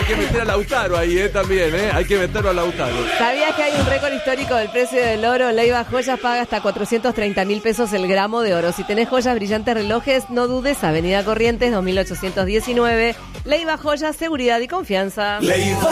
que meter a Lautaro ahí, también, hay que meterlo a Lautaro. ¿Sabías que hay un récord histórico del precio del oro? Leiva Joyas paga hasta 430.000 pesos el gramo de oro. Si tenés joyas, brillantes, relojes, no dudes, Avenida Corrientes 2819. Leiva Joyas, seguridad y confianza.